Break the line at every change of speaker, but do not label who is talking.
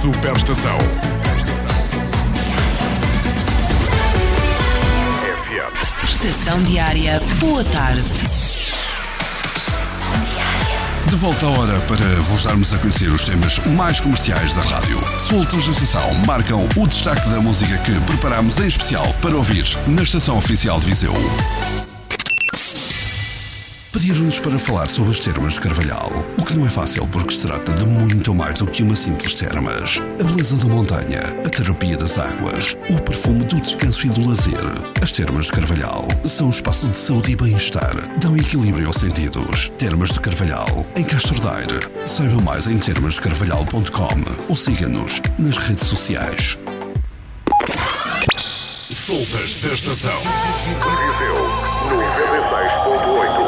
Superestação.
Estação Diária, boa tarde.
De volta à hora para vos darmos a conhecer os temas mais comerciais da rádio. Soltos da estação marcam o destaque da música que preparamos em especial para ouvir na estação oficial de Viseu. Pediram-nos para falar sobre as termas de Carvalhal, o que não é fácil porque se trata de muito mais do que uma simples termas. A beleza da montanha, a terapia das águas, o perfume do descanso e do lazer. As termas de Carvalhal são um espaço de saúde e bem-estar, dão equilíbrio aos sentidos. Termas de Carvalhal, em Castro Daire. Saiba mais em termasdecarvalhal.com ou siga-nos nas redes sociais.
Soltas da estação.
Viseu 96.8.